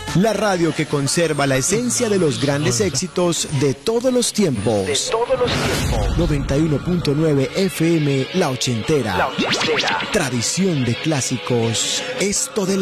La radio que conserva la esencia de los grandes éxitos de todos los tiempos. 91.9 FM, La Ochentera. Tradición de clásicos. Esto de